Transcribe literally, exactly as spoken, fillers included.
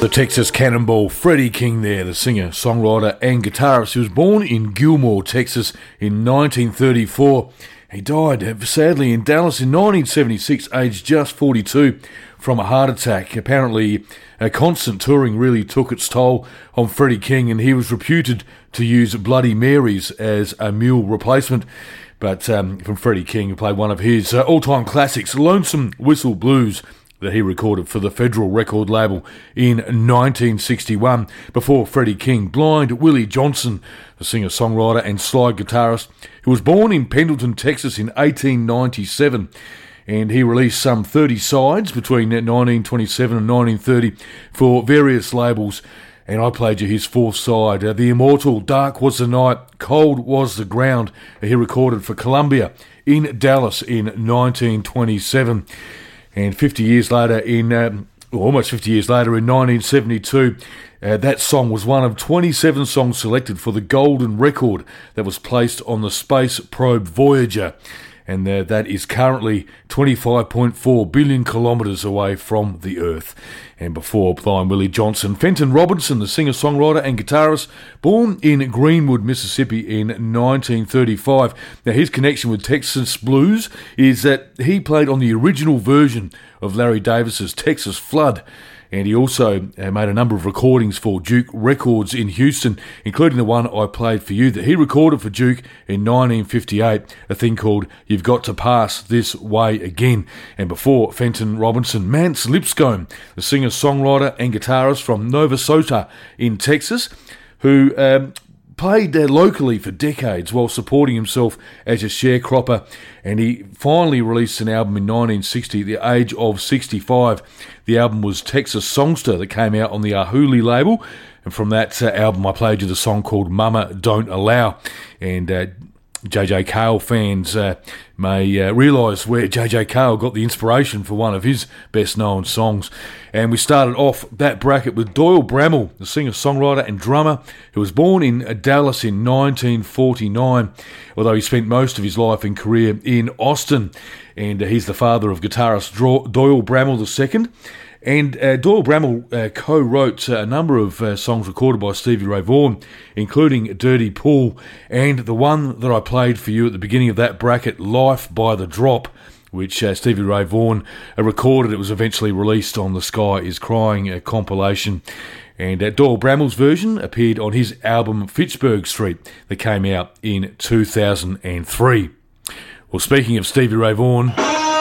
The Texas Cannonball, Freddie King there, the singer, songwriter and guitarist. He was born in Gilmore, Texas in nineteen thirty-four. He died, sadly, in Dallas in nineteen seventy-six, aged just forty-two, from a heart attack. Apparently, a constant touring really took its toll on Freddie King, and he was reputed to use Bloody Marys as a mule replacement. But um, from Freddie King, who played one of his uh, all-time classics, Lonesome Whistle Blues, that he recorded for the Federal record label in nineteen sixty-one. Before Freddie King, Blind Willie Johnson, the singer-songwriter and slide guitarist, who was born in Pendleton, Texas in eighteen ninety-seven. And he released some thirty sides between nineteen twenty-seven and nineteen thirty for various labels. And I played you his fourth side, uh, the immortal Dark Was the Night, Cold Was the Ground. He recorded for Columbia in Dallas in nineteen twenty-seven. And fifty years later, in um, almost fifty years later, in nineteen seventy-two, uh, that song was one of twenty-seven songs selected for the Golden Record that was placed on the space probe Voyager. And uh, that is currently twenty-five point four billion kilometres away from the Earth. And before Blind Willie Johnson, Fenton Robinson, the singer-songwriter and guitarist, born in Greenwood, Mississippi in nineteen thirty-five. Now, his connection with Texas blues is that he played on the original version of Larry Davis's Texas Flood. And he also uh, made a number of recordings for Duke Records in Houston, including the one I played for you that he recorded for Duke in nineteen fifty-eight, a thing called You've Got to Pass This Way Again. And before Fenton Robinson, Mance Lipscomb, the singer-songwriter and guitarist from Navasota in Texas, who um, played uh, locally for decades while supporting himself as a sharecropper, and he finally released an album in nineteen sixty at the age of sixty-five. The album was Texas Songster that came out on the Ahuli label, and from that uh, album I played you the song called Mama Don't Allow. And uh, J J Cale fans uh, may uh, realise where J J Cale got the inspiration for one of his best-known songs. And we started off that bracket with Doyle Bramall, the singer-songwriter and drummer, who was born in Dallas in nineteen forty-nine, although he spent most of his life and career in Austin. And uh, he's the father of guitarist Doyle Bramall the Second. And uh, Doyle Bramall uh, co-wrote uh, a number of uh, songs recorded by Stevie Ray Vaughan, including Dirty Pool, and the one that I played for you at the beginning of that bracket, Life by the Drop, which uh, Stevie Ray Vaughan uh, recorded. It was eventually released on the Sky Is Crying uh, compilation. And uh, Doyle Bramall's version appeared on his album Fitchburg Street that came out in two thousand three. Well, speaking of Stevie Ray Vaughan,